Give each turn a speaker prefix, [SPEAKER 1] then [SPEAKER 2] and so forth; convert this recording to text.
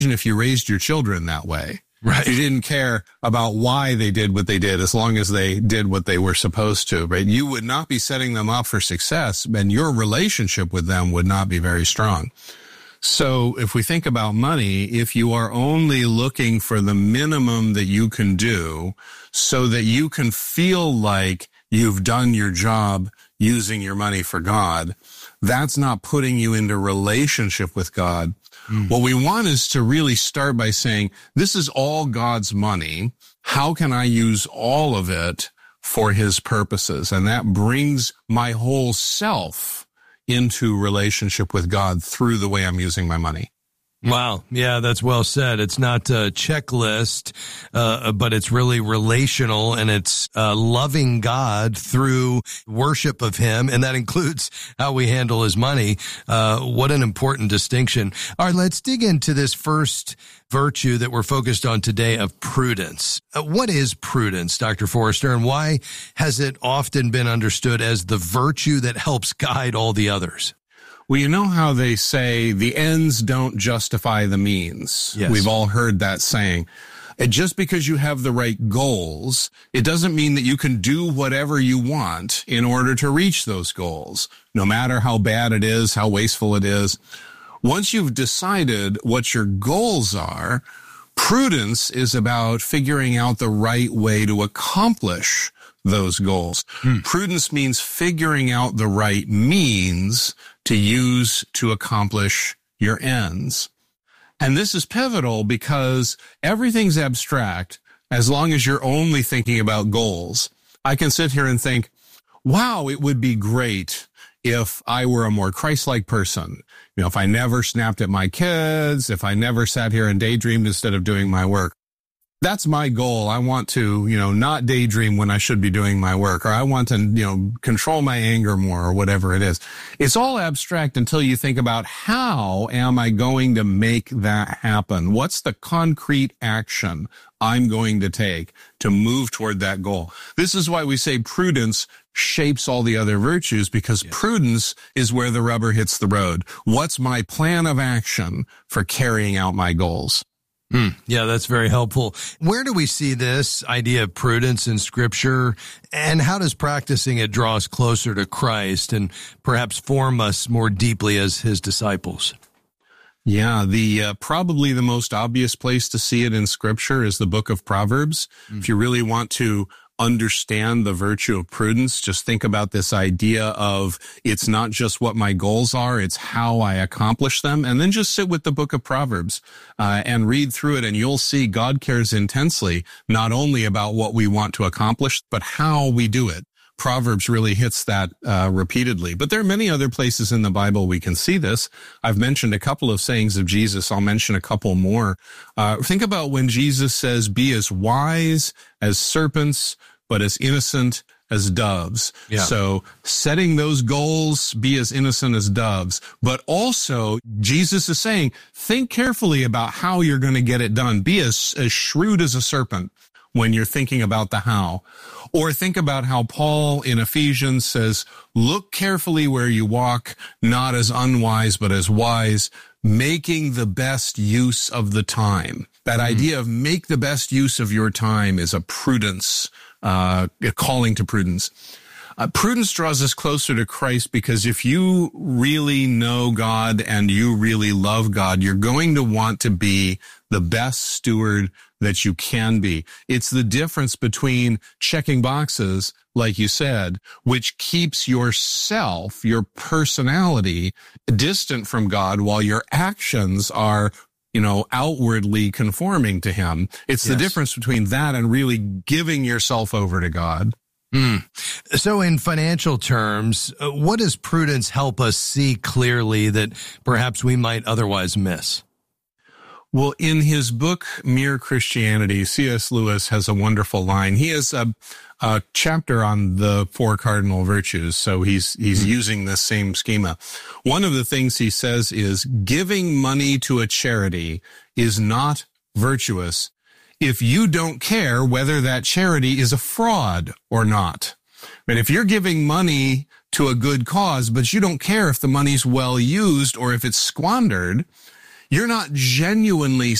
[SPEAKER 1] if you raised your children that way.
[SPEAKER 2] Right.
[SPEAKER 1] You didn't care about why they did what they did as long as they did what they were supposed to, right? You would not be setting them up for success, and your relationship with them would not be very strong. So if we think about money, if you are only looking for the minimum that you can do so that you can feel like you've done your job using your money for God, that's not putting you into relationship with God. What we want is to really start by saying, this is all God's money. How can I use all of it for his purposes? And that brings my whole self into relationship with God through the way I'm using my money.
[SPEAKER 2] Wow. Yeah, that's well said. It's not a checklist, but it's really relational, and it's loving God through worship of him. And that includes how we handle his money. What an important distinction. All right, let's dig into this first virtue that we're focused on today of prudence. What is prudence, Dr. Forrester, and why has it often been understood as the virtue that helps guide all the others?
[SPEAKER 1] Well, you know how they say the ends don't justify the means.
[SPEAKER 2] Yes.
[SPEAKER 1] We've all heard that saying. And just because you have the right goals, it doesn't mean that you can do whatever you want in order to reach those goals, no matter how bad it is, how wasteful it is. Once you've decided what your goals are, prudence is about figuring out the right way to accomplish those goals. Prudence means figuring out the right means to use to accomplish your ends. And this is pivotal because everything's abstract as long as you're only thinking about goals. I can sit here and think, wow, it would be great if I were a more Christ-like person. You know, if I never snapped at my kids, if I never sat here and daydreamed instead of doing my work. That's my goal. I want to, not daydream when I should be doing my work, or I want to, control my anger more, or whatever it is. It's all abstract until you think about, how am I going to make that happen? What's the concrete action I'm going to take to move toward that goal? This is why we say prudence shapes all the other virtues, because prudence is where the rubber hits the road. What's my plan of action for carrying out my goals?
[SPEAKER 2] Yeah, that's very helpful. Where do we see this idea of prudence in Scripture, and how does practicing it draw us closer to Christ and perhaps form us more deeply as his disciples?
[SPEAKER 1] Yeah, probably the most obvious place to see it in Scripture is the book of Proverbs. If you really want to understand the virtue of prudence, just think about this idea of it's not just what my goals are, it's how I accomplish them. And then just sit with the book of Proverbs and read through it, and you'll see God cares intensely not only about what we want to accomplish, but how we do it. Proverbs really hits that repeatedly. But there are many other places in the Bible we can see this. I've mentioned a couple of sayings of Jesus. I'll mention a couple more. Think about when Jesus says, be as wise as serpents, but as innocent as doves. Yeah. So setting those goals, be as innocent as doves. But also, Jesus is saying, think carefully about how you're going to get it done. Be as shrewd as a serpent when you're thinking about the how. Or think about how Paul in Ephesians says, look carefully where you walk, not as unwise, but as wise, making the best use of the time. That idea of make the best use of your time is a prudence, a calling to prudence. Prudence draws us closer to Christ because if you really know God and you really love God, you're going to want to be the best steward that you can be. It's the difference between checking boxes, like you said, which keeps yourself, your personality, distant from God while your actions are outwardly conforming to him. It's the difference between that and really giving yourself over to God.
[SPEAKER 2] So in financial terms, what does prudence help us see clearly that perhaps we might otherwise miss?
[SPEAKER 1] Well, in his book, Mere Christianity, C.S. Lewis has a wonderful line. He has a chapter on the four cardinal virtues, so he's using this same schema. One of the things he says is giving money to a charity is not virtuous if you don't care whether that charity is a fraud or not. But if you're giving money to a good cause, but you don't care if the money's well used or if it's squandered, You're not genuinely